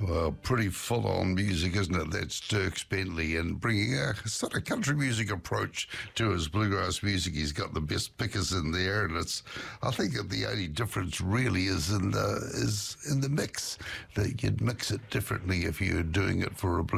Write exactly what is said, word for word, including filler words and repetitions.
Well, pretty full-on music, isn't it? That's Dierks Bentley, and bringing a sort of country music approach to his bluegrass music. He's got the best pickers in there, and it's. I think that the only difference really is in the is in the mix. That you'd mix it differently if you're doing it for a blues